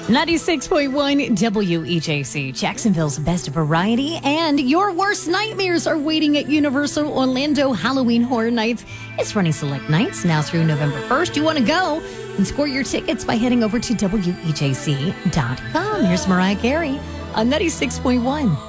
96.1 WEJC, Jacksonville's best variety, and your worst nightmares are waiting at Universal Orlando Halloween Horror Nights. It's running select nights now through November 1st. You want to go and score your tickets by heading over to WEJC.com. Here's Mariah Carey on 96.1.